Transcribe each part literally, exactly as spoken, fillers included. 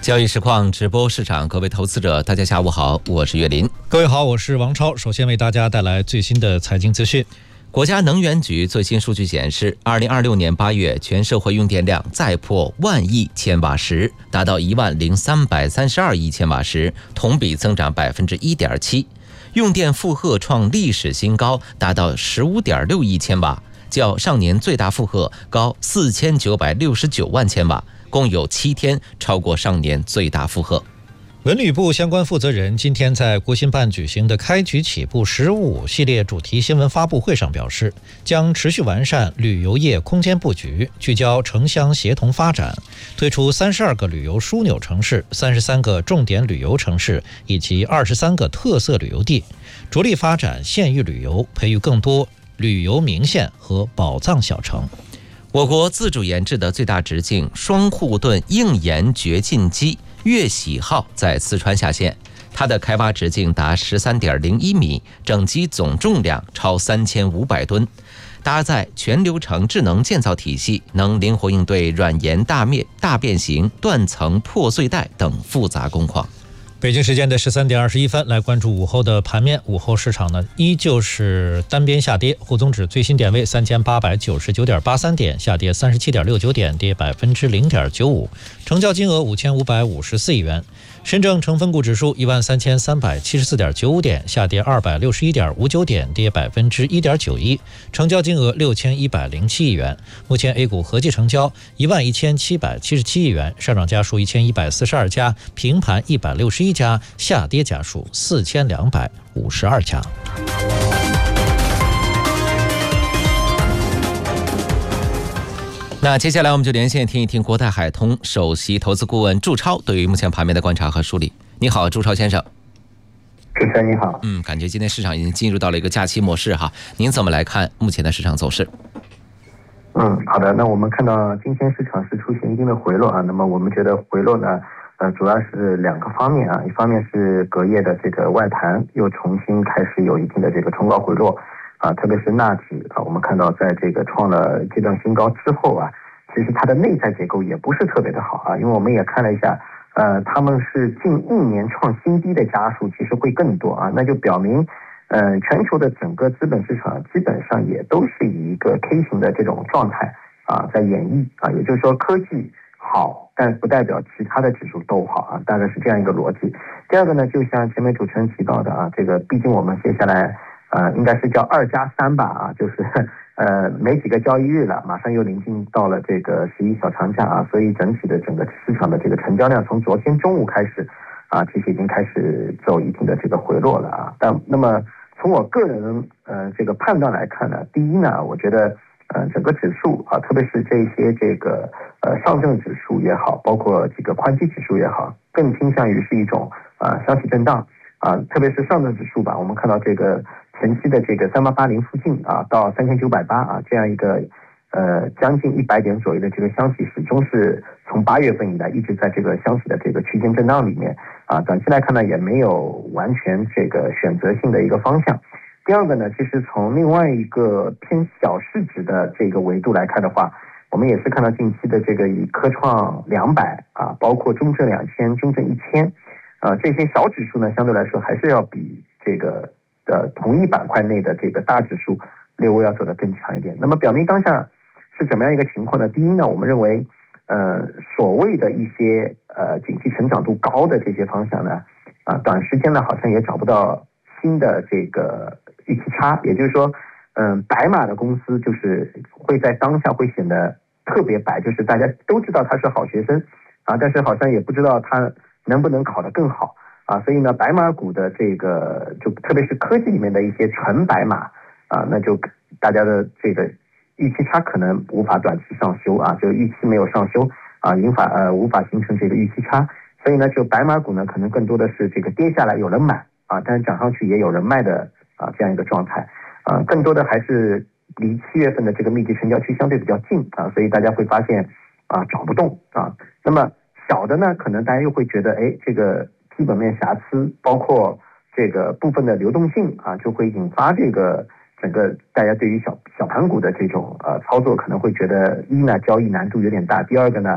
交易实况直播市场，各位投资者，大家下午好，我是岳林。 各位好，我是王超。首先为大家带来最新的财经资讯。 国家能源局最新数据显示，二零二六年八月全社会用电量再破万亿千瓦时，达到一万零三百三十二亿千瓦时，同比增长百分之一点七，用电负荷创历史新高，达到十五点六亿千瓦，较上年最大负荷高四千九百六十九万千瓦。共有七天超过上年最大负荷。 文旅部相关负责人今天在国新办举行的开局起步十五系列主题新闻发布会上表示，将持续完善旅游业空间布局，聚焦城乡协同发展，推出三十二个旅游枢纽城市、三十三个重点旅游城市以及二十三个特色旅游地，着力发展县域旅游，培育更多旅游名县和宝藏小城。 我国自主研制的最大直径双护盾硬研掘进机月喜号在四川下线，它的开挖直径达 十三点零一米，整机总重量超三千五百吨，搭载全流程智能建造体系，能灵活应对软岩大面大变形、断层破碎带等复杂工况。 北京时间的十三点二十一分，来关注午后的盘面。午后市场呢，依旧是单边下跌，沪综指最新点位三千八百九十九点八三点，下跌三十七点六九点，跌百分之零点九五，成交金额五千五百五十四亿元。深证成分股指数一万三千三百七十四点九五点，下跌二百六十一点五九点，跌百分之一点九一，成交金额六千一百零七亿元。目前 A 股合计成交一万一千七百七十七亿元，上涨家数一千一百四十二家，平盘一百六十一家，下跌家数四千两百五十二家。 那接下来我们就连线听一听国泰海通首席投资顾问祝超对于目前盘面的观察和梳理。你好，祝超先生。 主持人你好。 嗯，感觉今天市场已经进入到了一个假期模式哈，您怎么来看目前的市场走势？ 嗯，好的。那我们看到今天市场是出现一定的回落啊，那么我们觉得回落呢，呃，主要是两个方面啊，一方面是隔夜的这个外盘又重新开始有一定的这个冲高回落。啊，特别是纳指啊，我们看到在这个创了阶段新高之后啊，其实它的内在结构也不是特别的好啊，因为我们也看了一下，呃，他们是近一年创新低的家数其实会更多啊，那就表明，呃，全球的整个资本市场基本上也都是以一个 K 型的这种状态啊在演绎啊，也就是说科技好，但不代表其他的指数都好啊，大概是这样一个逻辑。第二个呢，就像前面主持人提到的啊，这个毕竟我们接下来。呃，应该是叫二加三吧啊，就是呃没几个交易日了，马上又临近到了这个十一小长假啊，所以整体的整个市场的这个成交量从昨天中午开始啊，其实已经开始走一定的这个回落了啊。但那么从我个人呃这个判断来看呢，第一呢，我觉得呃整个指数啊，特别是这些这个呃上证指数也好，包括这个宽基指数也好，更倾向于是一种啊箱体震荡啊，特别是上证指数吧，我们看到这个。前期的这个三八八零附近啊，到三千九百八啊，这样一个呃将近一百点左右的这个箱体，始终是从八月份以来一直在这个箱体的这个区间震荡里面啊。短期来看呢，也没有完全这个选择性的一个方向。第二个呢，其实从另外一个偏小市值的这个维度来看的话，我们也是看到近期的这个以科创两百啊，包括中证两千、中证一千啊这些小指数呢，相对来说还是要比这个。的同一板块内的这个大指数略微要走得更强一点。那么表明当下是怎么样一个情况呢？第一呢，我们认为呃所谓的一些呃经济成长度高的这些方向呢，啊、呃、短时间呢好像也找不到新的这个预期差，也就是说嗯、呃、白马的公司就是会在当下会显得特别白，就是大家都知道他是好学生啊，但是好像也不知道他能不能考得更好。啊，所以呢，白马股的这个就特别是科技里面的一些纯白马啊，那就大家的这个预期差可能无法短期上修啊，就预期没有上修啊，无法呃无法形成这个预期差，所以呢，就白马股呢可能更多的是这个跌下来有人买啊，但是涨上去也有人卖的啊这样一个状态啊，更多的还是离七月份的这个密集成交区相对比较近啊，所以大家会发现啊找不动啊，那么小的呢，可能大家又会觉得哎这个。基本面瑕疵，包括这个部分的流动性啊，就会引发这个整个大家对于小小盘股的这种呃操作，可能会觉得一呢交易难度有点大，第二个呢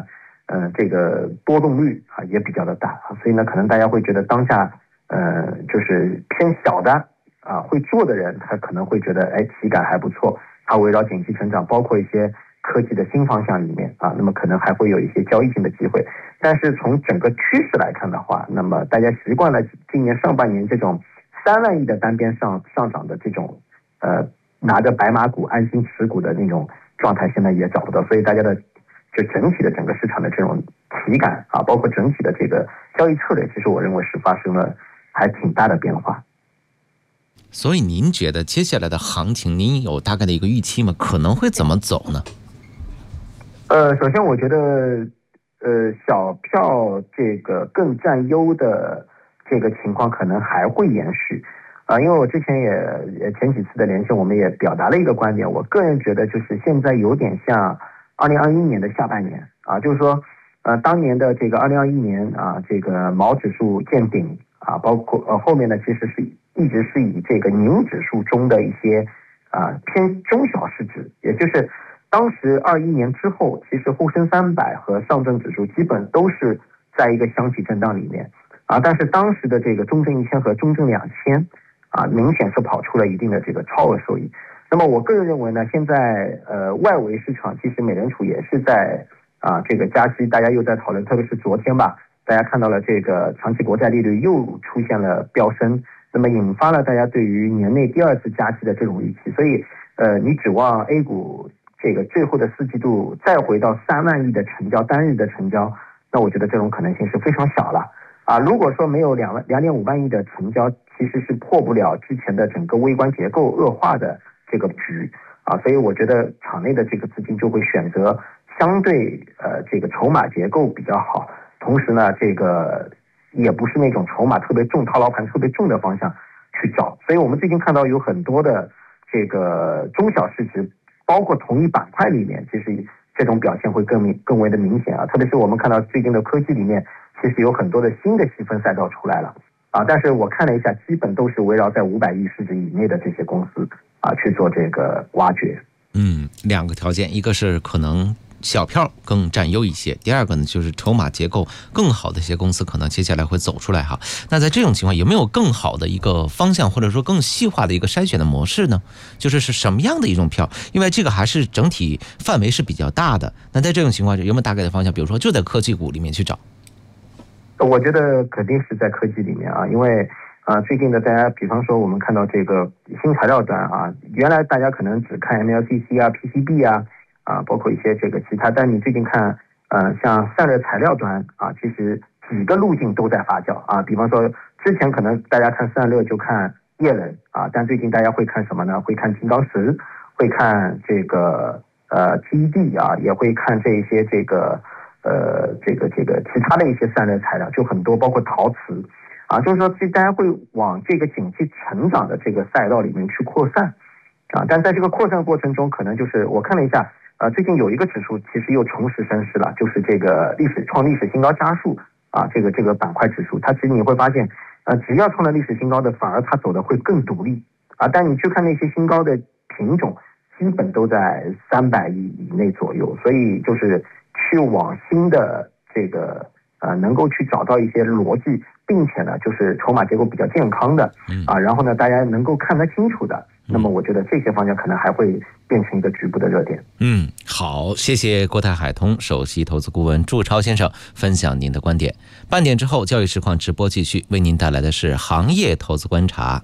呃，这个波动率啊也比较的大啊，所以呢，可能大家会觉得当下呃就是偏小的啊会做的人，他可能会觉得哎体感还不错，他围绕景气成长，包括一些科技的新方向里面啊，那么可能还会有一些交易性的机会。但是从整个趋势来看的话，那么大家习惯了今年上半年这种三万亿的单边上上涨的这种呃拿着白马股安心持股的那种状态，现在也找不到，所以大家的就整体的整个市场的这种体感啊，包括整体的这个交易策略，其实我认为是发生了还挺大的变化。 所以您觉得接下来的行情，您有大概的一个预期吗？可能会怎么走呢？ 呃，首先我觉得，呃，小票这个更占优的这个情况可能还会延续，啊、呃，因为我之前也也前几次的连线，我们也表达了一个观点，我个人觉得就是现在有点像二零二一年的下半年啊，就是说，呃，当年的这个二零二一年啊，这个毛指数见顶啊，包括呃后面呢，其实是一直是以这个宁指数中的一些啊偏中小市值，也就是当时二一年之后，其实沪深三百和上证指数基本都是在一个箱体震荡里面啊，但是当时的这个中证一千和中证两千啊，明显是跑出了一定的这个超额收益。那么我个人认为呢，现在呃外围市场其实美联储也是在啊这个加息，大家又在讨论，特别是昨天吧，大家看到了这个长期国债利率又出现了飙升，那么引发了大家对于年内第二次加息的这种预期，所以呃你指望 A 股这个最后的四季度再回到三万亿的成交，单日的成交，那我觉得这种可能性是非常小了啊。如果说没有两万两点五万亿的成交，其实是破不了之前的整个微观结构恶化的这个局啊，所以我觉得场内的这个资金就会选择相对呃这个筹码结构比较好，同时呢这个也不是那种筹码特别重、套牢盘特别重的方向去找，所以我们最近看到有很多的这个中小市值，包括同一板块里面，其实这种表现会更明更为的明显啊。特别是我们看到最近的科技里面，其实有很多的新的细分赛道出来了啊。但是我看了一下，基本都是围绕在五百亿市值以内的这些公司啊去做这个挖掘。 嗯，两个条件，一个是可能小票更占优一些，第二个呢就是筹码结构更好的一些公司可能接下来会走出来哈。那在这种情况有没有更好的一个方向，或者说更细化的一个筛选的模式呢？就是是什么样的一种票？因为这个还是整体范围是比较大的，那在这种情况下有没有大概的方向？比如说就在科技股里面去找？ 我觉得肯定是在科技里面啊，因为啊、呃、最近的大家比方说我们看到这个新材料端啊，原来大家可能只看 M L C C 啊 P C B 啊啊，包括一些这个其他，但你最近看，呃，像散热材料端啊，其实几个路径都在发酵啊。比方说，之前可能大家看散热就看液冷啊，但最近大家会看什么呢？会看金刚石，会看这个呃 T E D 啊，也会看这一些这个呃这个这个其他的一些散热材料，就很多，包括陶瓷啊，就是说，大家会往这个景气成长的这个赛道里面去扩散啊。但在这个扩散过程中，可能就是我看了一下。呃，最近有一个指数其实又重拾升势了，就是这个历史创历史新高家数啊，这个这个板块指数，它其实你会发现，呃，只要创了历史新高的，反而它走的会更独立啊。但你去看那些新高的品种，基本都在三百亿以内左右，所以就是去往新的这个呃，能够去找到一些逻辑，并且呢，就是筹码结构比较健康的啊，然后呢，大家能够看得清楚的。那么我觉得这些方向可能还会变成一个局部的热点。 嗯，好，谢谢国泰海通首席投资顾问祝超先生分享您的观点。半点之后，交易实况直播继续，为您带来的是行业投资观察。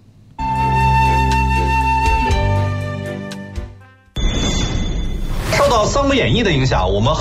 受到《三国演义》的影响，我们